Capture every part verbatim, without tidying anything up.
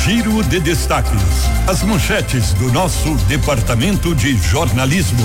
Giro de destaques. As manchetes do nosso departamento de jornalismo.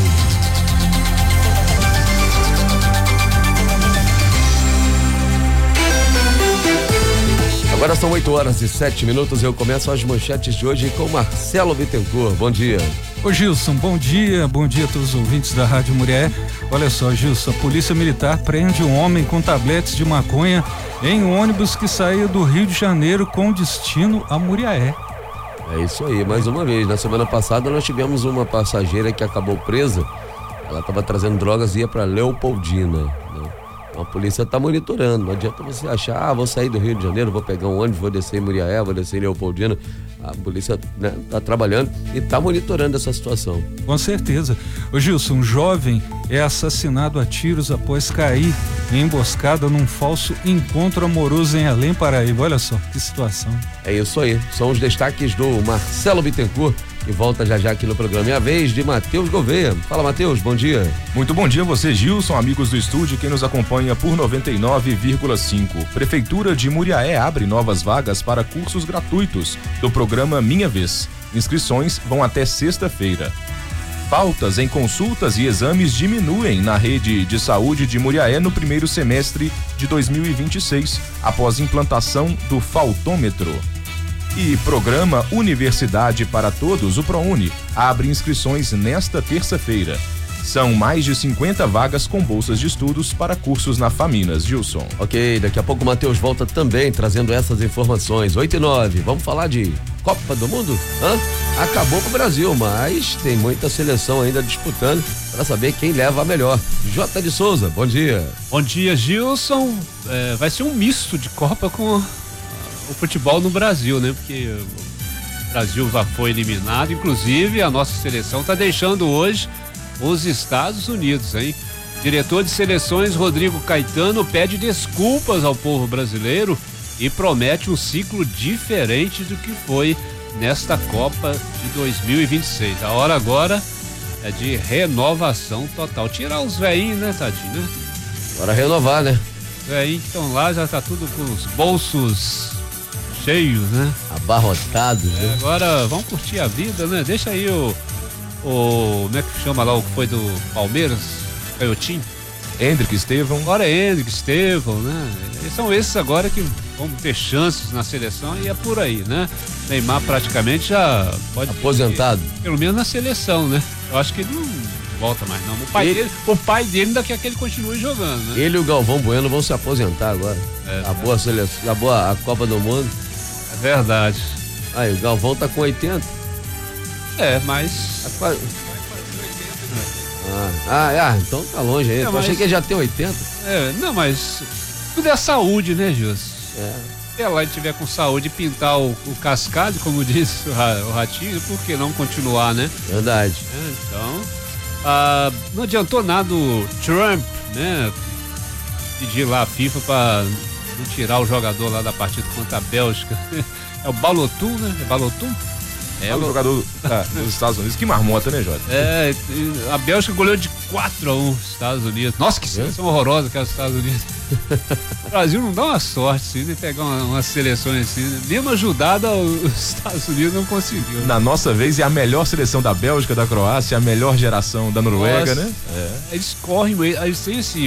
Agora são oito horas e sete minutos. Eu começo as manchetes de hoje com Marcelo Bittencourt. Bom dia. Ô Gilson, bom dia, bom dia a todos os ouvintes da Rádio Murié. Olha só, Gilson, a Polícia Militar prende um homem com tabletes de maconha em um ônibus que saía do Rio de Janeiro com destino a Muriaé. É isso aí, mais uma vez. Na semana passada nós tivemos uma passageira que acabou presa. Ela estava trazendo drogas e ia para Leopoldina, né? A polícia está monitorando. Não adianta você achar, ah, vou sair do Rio de Janeiro, vou pegar um ônibus, vou descer em Muriaé, vou descer em Leopoldina. A polícia, né, tá trabalhando e está monitorando essa situação. Com certeza. Ô Gilson, um jovem é assassinado a tiros após cair em emboscada num falso encontro amoroso em Além Paraíba. Olha só que situação. É isso aí. São os destaques do Marcelo Bittencourt, que volta já já aqui no programa. É a vez de Matheus Gouveia. Fala, Matheus, bom dia. Muito bom dia a você, Gilson, amigos do estúdio, quem nos acompanha por noventa e nove vírgula cinco. Prefeitura de Muriaé abre novas vagas para cursos gratuitos do programa Minha Vez. Inscrições vão até sexta-feira. Faltas em consultas e exames diminuem na rede de saúde de Muriaé no primeiro semestre de dois mil e vinte e seis, após implantação do faltômetro. E programa Universidade para Todos, o ProUni, abre inscrições nesta terça-feira. São mais de cinquenta vagas com bolsas de estudos para cursos na Faminas, Gilson. Ok, daqui a pouco o Matheus volta também trazendo essas informações. oito e nove, vamos falar de Copa do Mundo? Hã? Acabou pro Brasil, mas tem muita seleção ainda disputando para saber quem leva a melhor. J de Souza, bom dia. Bom dia, Gilson. É, vai ser um misto de Copa com o futebol no Brasil, né? Porque o Brasil já foi eliminado, inclusive a nossa seleção está deixando hoje os Estados Unidos, hein? Diretor de seleções Rodrigo Caetano pede desculpas ao povo brasileiro e promete um ciclo diferente do que foi nesta Copa de dois mil e vinte e seis. A hora agora é de renovação total. Tirar os velhinhos, né, tadinho, né? Bora renovar, né? Os velhinhos que estão lá já tá tudo com os bolsos cheios, né? Abarrotados, né? É, agora vamos curtir a vida, né? Deixa aí o, o como é que chama lá o que foi do Palmeiras, Canhotinho? Hendrick Estevão. Agora é Hendrick Estevão, né? E são esses agora que vão ter chances na seleção e é por aí, né? Neymar praticamente já pode... Aposentado. Ir, pelo menos na seleção, né? Eu acho que ele não volta mais não. O pai, ele... dele, o pai dele ainda quer que ele continue jogando, né? Ele e o Galvão Bueno vão se aposentar agora. É, a boa seleção, a boa a Copa do Mundo. É verdade. Aí, o Galvão tá com oitenta. É, mas... Tá quase... Ah, ah, então tá longe aí. É, Eu mas... achei que ele já tem oitenta. É, não, mas tudo é saúde, né, Gilson? É. Se ela tiver com saúde e pintar o, o cascalho, como disse o, o Ratinho, por que não continuar, né? Verdade. É, então, ah, não adiantou nada o Trump, né? Pedir lá a FIFA para não tirar o jogador lá da partida contra a Bélgica. É o Balotum, né? É Balotum? É o jogador ah, dos Estados Unidos. Que marmota, né, Jota? É, a Bélgica goleou de quatro a um os Estados Unidos. Nossa, que seleção é? horrorosa que é os Estados Unidos. O Brasil não dá uma sorte, assim, de pegar uma, uma seleção assim. Né? Mesmo ajudada, os Estados Unidos não conseguiu. Na nossa vez, é a melhor seleção da Bélgica, da Croácia, a melhor geração da Noruega, nossa, né? É. Eles correm, eles têm esse